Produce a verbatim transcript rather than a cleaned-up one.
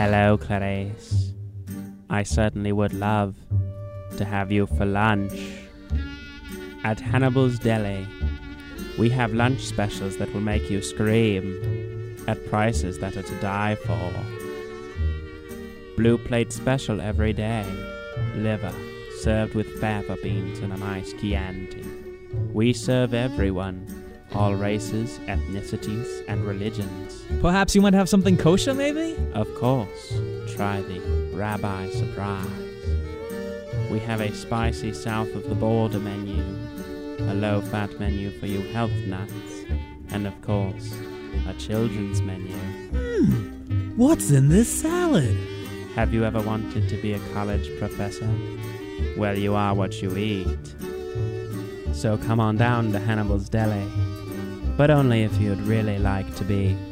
Hello, Clarice. I certainly would love to have you for lunch. At Hannibal's Deli, we have lunch specials that will make you scream at prices that are to die for. Blue plate special every day. Liver served with fava beans and a nice Chianti. We serve everyone, all races, ethnicities, and religions. Perhaps you might have something kosher, maybe? Of course, try the Rabbi Surprise. We have a spicy south of the border menu, a low-fat menu for you health nuts, and of course, a children's menu. Hmm, what's in this salad? Have you ever wanted to be a college professor? Well, you are what you eat. So come on down to Hannibal's Deli, but only if you'd really like to be